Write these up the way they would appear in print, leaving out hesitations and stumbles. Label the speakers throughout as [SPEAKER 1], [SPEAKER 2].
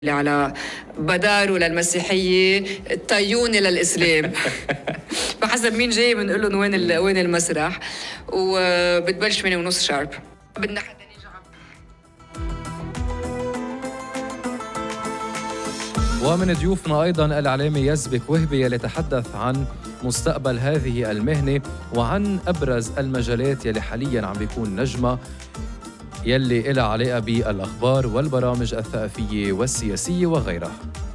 [SPEAKER 1] اللي على بداره للمسيحية، تايوني للإسلام. فحسب مين جاي بنقول لهم وين المسرح، وبتبلش 8:30 شارب. بدنا حدا يجي.
[SPEAKER 2] ومن ضيوفنا أيضاً الإعلامي يزبك وهبي يلي تحدث عن مستقبل هذه المهنة وعن أبرز المجالات يلي حالياً عم بيكون نجمة يلي إلها علاقة بالأخبار والبرامج الثقافية والسياسية وغيرها.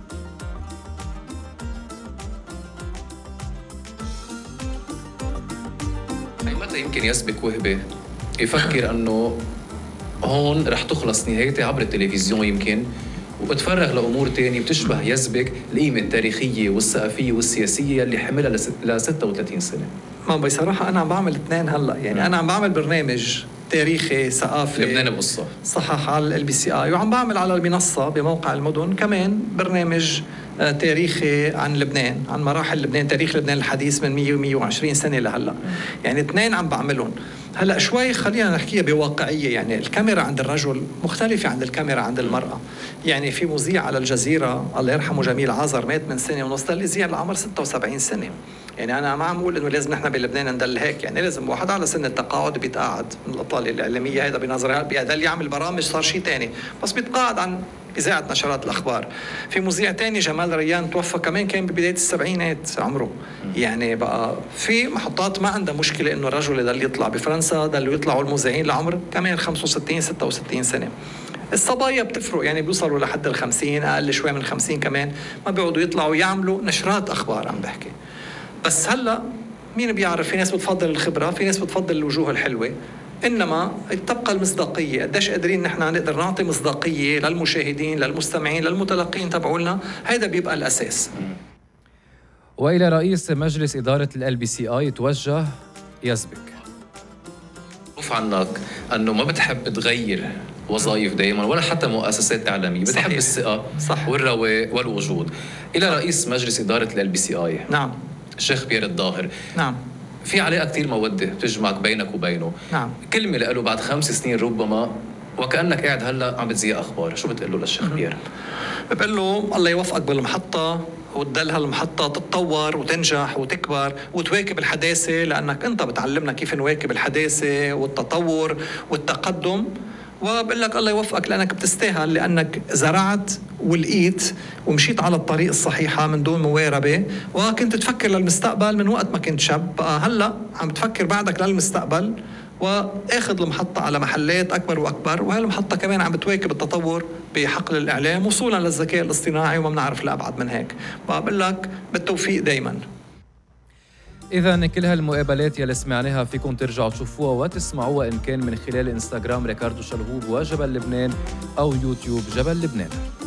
[SPEAKER 3] متى يمكن يزبك وهبي يفكر أنه هون رح تخلص نهايتي عبر التلفزيون يمكن وبتفرغ لأمور تانية بتشبه يزبك القيمة التاريخية والثقافية والسياسية اللي حملها ل 36 سنة؟
[SPEAKER 4] ما بصراحة أنا عم بعمل اثنين هلأ، يعني أنا عم بعمل برنامج تاريخي ثقافي
[SPEAKER 3] لبنان بقصة
[SPEAKER 4] صحح على LBCI، وعم بعمل على المنصة بموقع المدن كمان برنامج تاريخي عن لبنان، عن مراحل لبنان، تاريخ لبنان الحديث من 100 و 120 سنة لهلأ. يعني اثنين عم بعملهم. هلأ شوي خلينا نحكيها بواقعية، يعني الكاميرا عند الرجل مختلفة عن الكاميرا عند المرأة. يعني في مذيع على الجزيرة الله يرحمه جميل عازر مات من سنة ونص، اللي يذيع العمر 76 سنة. يعني أنا ما عم أقول إنه لازم نحن بلبنان ندل هيك، يعني لازم واحد على سن التقاعد بيتقاعد من الأطلال الإعلامية، هذا بنظري بيقدر يعمل برامج صار شيء تاني، بس بيتقاعد عن إذاعة نشرات الأخبار. في مذيع تاني جمال ريان توفى كمان كان ببداية السبعينات عمره. يعني بقى في محطات ما عندها مشكلة إنه الرجل يضل يطلع. بفرنسا ضلوا يطلعوا المذيعين لعمر كمان 65 66 سنة. الصبايا بتفرق، يعني بيوصلوا لحد 50 أقل شوي من 50 كمان ما بيقعدوا يطلعوا يعملوا نشرات أخبار. عم بحكي بس هلأ مين بيعرف، في ناس بتفضل الخبرة، في ناس بتفضل الوجوه الحلوة، إنما تبقى المصداقية. قديش قادرين نحن نقدر نعطي مصداقية للمشاهدين للمستمعين للمتلقين تبعولنا، هذا بيبقى الأساس.
[SPEAKER 2] وإلى رئيس مجلس إدارة LBCI توجه يزبك.
[SPEAKER 3] معروف عنك أنه ما بتحب تغير وظائف دائما ولا حتى مؤسسات إعلامية، بتحب صحيح. الثقة صح. والرواء والوجود. إلى رئيس مجلس إدارة LBCI
[SPEAKER 4] نعم
[SPEAKER 3] الشيخ بيير الظاهر، نعم في علاقة كتير مودة بتجمعك بينك وبينه، نعم كلمة لقاله بعد 5 سنين ربما وكأنك قاعد هلا عم بتذيع أخبار، شو بتقول له للشيخ بيير؟
[SPEAKER 4] بقول له الله يوفقك بالمحطة وتضل هالمحطة تتطور وتنجح وتكبر وتواكب الحداثة، لأنك أنت بتعلمنا كيف نواكب الحداثة والتطور والتقدم. وبقول لك الله يوفقك لأنك بتستاهل، لأنك زرعت ولقيت ومشيت على الطريق الصحيحة من دون مواربة، وكنت تفكر للمستقبل من وقت ما كنت شاب. بقى هلأ عم بتفكر بعدك للمستقبل واخذ المحطة على محلات أكبر وأكبر، وهالمحطة كمان عم بتواكب التطور بحقل الإعلام وصولا للذكاء الاصطناعي وما بنعرف لأبعد من هيك. بقول لك بالتوفيق دايما.
[SPEAKER 2] إذا كل هالمقابلات يلي سمعناها فيكم ترجعوا تشوفوها وتسمعوها إن كان من خلال إنستغرام ريكاردو شلهوب وجبل لبنان أو يوتيوب جبل لبنان.